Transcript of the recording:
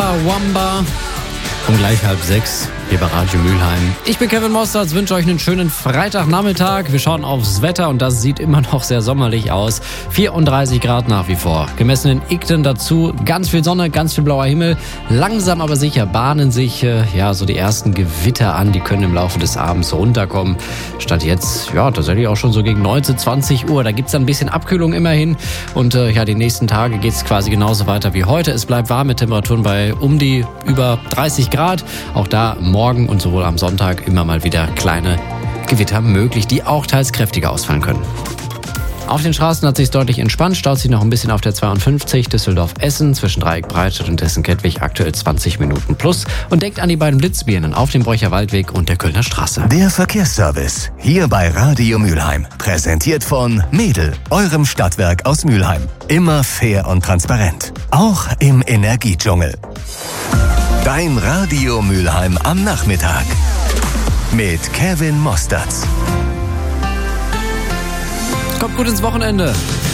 Wamba Wamba. Um gleich 5:30 hier bei Radio Mülheim. Ich bin Kevin Mostards, wünsche euch einen schönen Freitagnachmittag. Wir schauen aufs Wetter und das sieht immer noch sehr sommerlich aus. 34 Grad nach wie vor. Gemessen in Igden dazu. Ganz viel Sonne, ganz viel blauer Himmel. Langsam aber sicher bahnen sich so die ersten Gewitter an. Die können im Laufe des Abends runterkommen. Statt jetzt, tatsächlich auch schon so gegen 19, 20 Uhr. Da gibt's dann ein bisschen Abkühlung immerhin. Und die nächsten Tage geht's quasi genauso weiter wie heute. Es bleibt warm mit Temperaturen bei um die über 30 Grad. Auch da morgen und sowohl am Sonntag immer mal wieder kleine Gewitter möglich, die auch teils kräftiger ausfallen können. Auf den Straßen hat sich deutlich entspannt, staut sich noch ein bisschen auf der 52 Düsseldorf-Essen zwischen Dreieck Breitscheid und Essen-Kettwig aktuell 20 Minuten plus und denkt an die beiden Blitzbirnen auf dem Bräucher Waldweg und der Kölner Straße. Der Verkehrsservice hier bei Radio Mülheim, präsentiert von Medel, eurem Stadtwerk aus Mülheim. Immer fair und transparent, auch im Energiedschungel. Dein Radio Mülheim am Nachmittag mit Kevin Mostards. Kommt gut ins Wochenende.